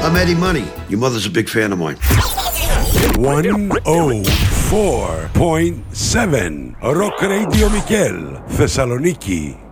I'm Eddie Money. Your mother's a big fan of mine. 104.7 Rock Radio Mikel, Thessaloniki.